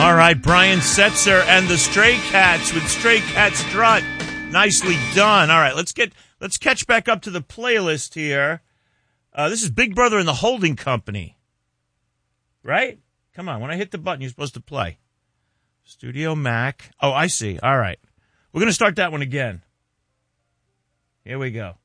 All right, Brian Setzer and the Stray Cats with Stray Cat Strut. Nicely done. All right, let's catch back up to the playlist here. This is Big Brother and the Holding Company. Right? Come on, when I hit the button, you're supposed to play. Studio Mac. Oh, I see. All right. We're going to start that one again. Here we go.